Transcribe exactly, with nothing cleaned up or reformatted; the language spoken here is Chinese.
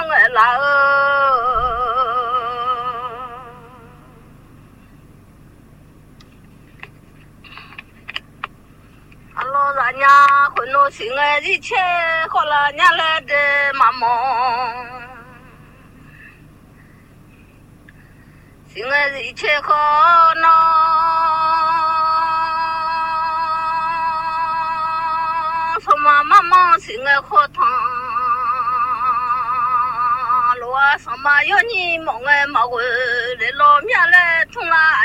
娘儿啦哦，阿罗拉娘混弄心儿一切好了娘来的妈妈，心儿一切好呢。妈妈妈心儿好疼，罗什么有你梦儿没回来，老面来痛啦。